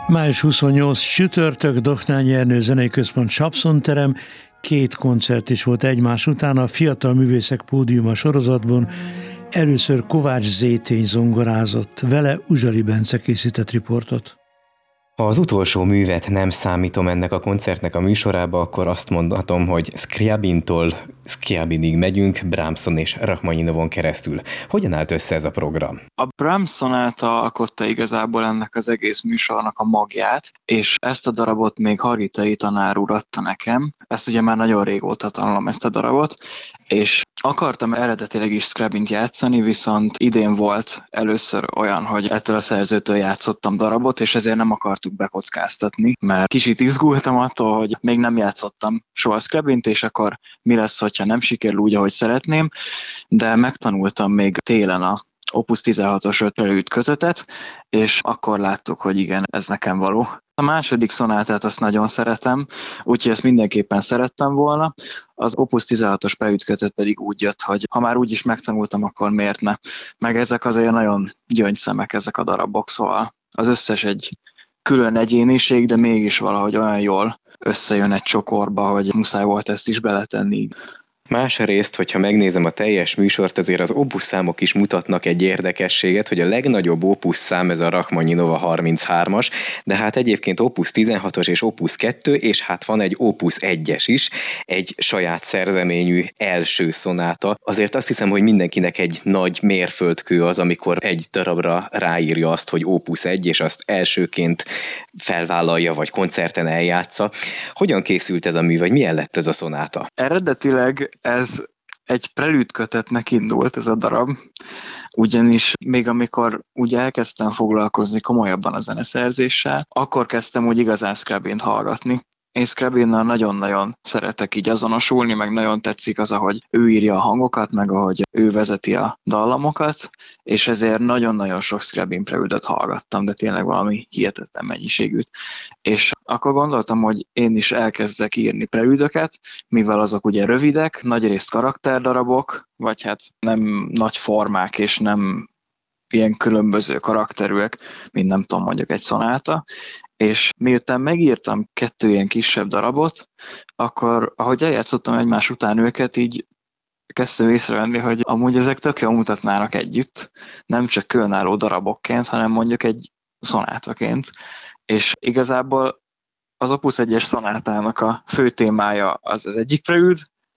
Május 28 csütörtök, Doknányi Ernő Zenei Központ Sapszonterem, 2 koncert is volt egymás után a Fiatal Művészek Pódiuma sorozatban. Először Kovács Zétény zongorázott, vele Uzsali Bence készített riportot. Ha az utolsó művet nem számítom ennek a koncertnek a műsorába, akkor azt mondhatom, hogy Scriabintól Scriabinig megyünk, Brahmson és Rachmaninovon keresztül. Hogyan állt össze ez a program? A Brahms szonáta alkotta igazából ennek az egész műsornak a magját, és ezt a darabot még Haritai tanár úr adta nekem. Ezt ugye már nagyon régóta tanulom ezt a darabot, és akartam eredetileg is Scriabint játszani, viszont idén volt először olyan, hogy ettől a szerzőtől játszottam darabot, és ezért nem akartuk bekockáztatni, mert kicsit izgultam attól, hogy még nem játszottam soha Scriabint, és akkor mi lesz, hogyha nem sikerül úgy, ahogy szeretném, de megtanultam még télen a Opus 16-os 5 prelűd kötetet, és akkor láttuk, hogy igen, ez nekem való. A második szonátát azt nagyon szeretem, úgyhogy ezt mindenképpen szerettem volna. Az Opus 16-os prelűd kötet pedig úgy jött, hogy ha már úgy is megtanultam, akkor miért ne. Meg ezek azért nagyon gyöngyszemek ezek a darabok, szóval az összes egy külön egyéniség, de mégis valahogy olyan jól összejön egy csokorba, hogy muszáj volt ezt is beletenni. Másrészt, hogyha megnézem a teljes műsort, azért az opus számok is mutatnak egy érdekességet, hogy a legnagyobb opus szám ez a Rachmaninova 33-as, de hát egyébként opus 16-os és opus 2, és hát van egy opus 1-es is, egy saját szerzeményű első szonáta. Azért azt hiszem, hogy mindenkinek egy nagy mérföldkő az, amikor egy darabra ráírja azt, hogy opus 1, és azt elsőként felvállalja, vagy koncerten eljátsza. Hogyan készült ez a mű, vagy milyen lett ez a szonáta? Eredetileg ez egy prelűd kötetnek indult ez a darab, ugyanis még amikor úgy elkezdtem foglalkozni komolyabban a zeneszerzéssel, akkor kezdtem úgy igazán Scriabint hallgatni. Én Scriabinnal nagyon-nagyon szeretek így azonosulni, meg nagyon tetszik az, ahogy ő írja a hangokat, meg ahogy ő vezeti a dallamokat, és ezért nagyon-nagyon sok Scriabin prelűdöt hallgattam, de tényleg valami hihetetlen mennyiségűt. És akkor gondoltam, hogy én is elkezdek írni prelűdöket, mivel azok ugye rövidek, nagyrészt karakterdarabok, vagy hát nem nagy formák, és nem ilyen különböző karakterűek, mint nem tudom, mondjuk egy szonáta, és miután megírtam 2 ilyen kisebb darabot, akkor ahogy eljátszottam egymás után őket, így kezdtem észrevenni, hogy amúgy ezek tök jól mutatnának együtt, nem csak különálló darabokként, hanem mondjuk egy szonátaként. És igazából az Opus 1-es szonátának a fő témája az egyik prelűd,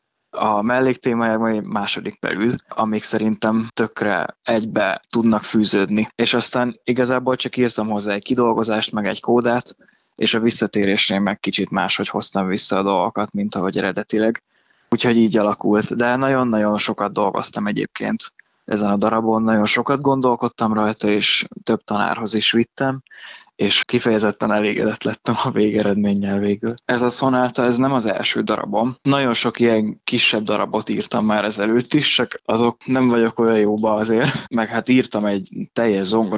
a melléktémája vagy második prelűd, amik szerintem tökre egybe tudnak fűződni. És aztán igazából csak írtam hozzá egy kidolgozást, meg egy kódát, és a visszatérésnél meg kicsit máshogy hoztam vissza a dolgokat, mint ahogy eredetileg. Úgyhogy így alakult, de nagyon-nagyon sokat dolgoztam egyébként ezen a darabon, nagyon sokat gondolkodtam rajta, és több tanárhoz is vittem, és kifejezetten elégedett lettem a végeredménnyel végül. Ez a szonáta, ez nem az első darabom. Nagyon sok ilyen kisebb darabot írtam már ezelőtt is, csak azok nem vagyok olyan jóba azért, meg hát írtam egy teljes